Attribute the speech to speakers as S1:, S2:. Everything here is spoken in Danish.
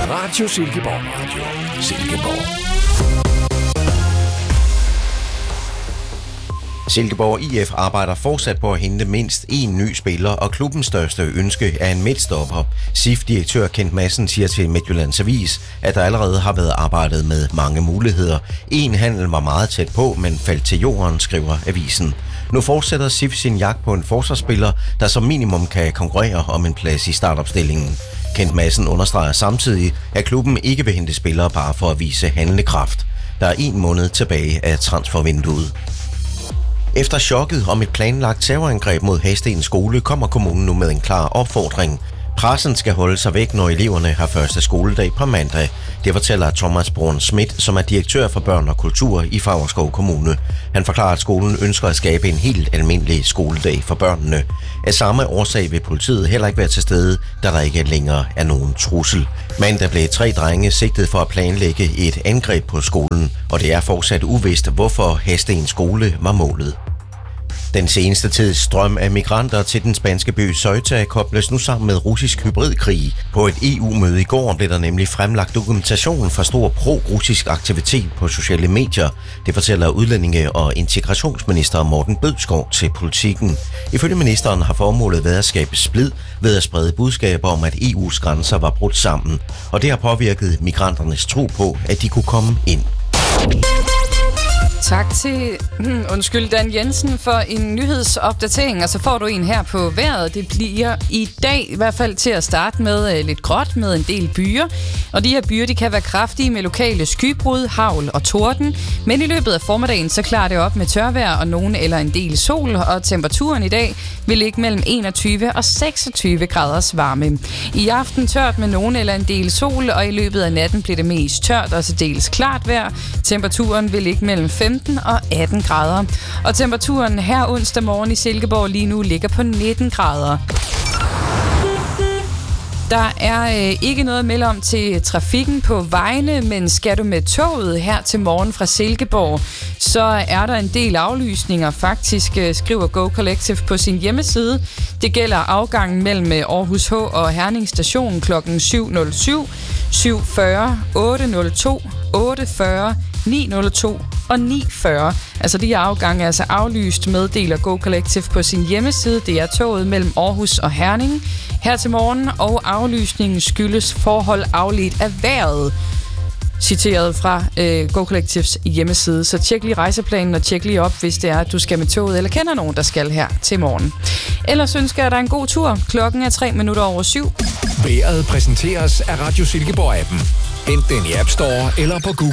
S1: Radio Silkeborg. Radio Silkeborg.
S2: Silkeborg IF arbejder fortsat på at hente mindst én ny spiller, og klubbens største ønske er en midtstopper. SIF-direktør Kent Madsen siger til Midtjyllands Avis, at der allerede har været arbejdet med mange muligheder. En handel var meget tæt på, men faldt til jorden, skriver avisen. Nu fortsætter SIF sin jagt på en forsvarsspiller, der som minimum kan konkurrere om en plads i startopstillingen. Kent Madsen understreger samtidig, at klubben ikke vil hente spillere bare for at vise handlekraft. Der er 1 måned tilbage af transfervinduet. Efter chokket om et planlagt terrorangreb mod Hadsten skole, kommer kommunen nu med en klar opfordring. Pressen skal holde sig væk, når eleverne har første skoledag på mandag. Det fortæller Thomas Brun Schmidt, som er direktør for børn og kultur i Favrskov Kommune. Han forklarer, at skolen ønsker at skabe en helt almindelig skoledag for børnene. Af samme årsag vil politiet heller ikke være til stede, da der ikke længere er nogen trussel. Mandag blev 3 drenge sigtet for at planlægge et angreb på skolen, og det er fortsat uvist, hvorfor Hadsten skole var målet. Den seneste tids strøm af migranter til den spanske by Ceuta kobles nu sammen med russisk hybridkrig. På et EU-møde i går blev der nemlig fremlagt dokumentation for stor pro-russisk aktivitet på sociale medier. Det fortæller udlændinge- og integrationsminister Morten Bødskov til Politikken. Ifølge ministeren har formålet været at skabe splid ved at sprede budskaber om, at EU's grænser var brudt sammen. Og det har påvirket migranternes tro på, at de kunne komme ind.
S3: Tak til Dan Jensen for en nyhedsopdatering, og så får du en her på vejret. Det bliver i dag i hvert fald til at starte med lidt gråt med en del byer. Og de her byer, de kan være kraftige med lokale skybrud, hagl og torden. Men i løbet af formiddagen, så klarer det op med tørvejr og nogen eller en del sol. Og temperaturen i dag vil ligge mellem 21 og 26 graders varme. I aften tørt med nogen eller en del sol, og i løbet af natten bliver det mest tørt og til dels klart vejr. Temperaturen vil ligge mellem 15 og 18 grader. Og temperaturen her onsdag morgen i Silkeborg lige nu ligger på 19 grader. Der er ikke noget at melde om til trafikken på vejene, men skal du med toget her til morgen fra Silkeborg, så er der en del aflysninger. Faktisk skriver Go Collective på sin hjemmeside. Det gælder afgangen mellem Aarhus H og Herning Station kl. 7.07, 7.40, 8.02, 8.40, 9.02 og 9.40. Altså de her afgange er altså aflyst, meddeler Go Collective på sin hjemmeside. Det er toget mellem Aarhus og Herning her til morgen, og aflysningen skyldes forhold afledt af vejret. Citeret fra Go Collectives hjemmeside. Så tjek lige rejseplanen og tjek lige op, hvis det er, at du skal med toget, eller kender nogen, der skal her til morgen. Ellers ønsker jeg dig en god tur. Klokken er 7:03.
S1: Vejret præsenteres af Radio Silkeborg-appen. Hent den i App Store eller på Google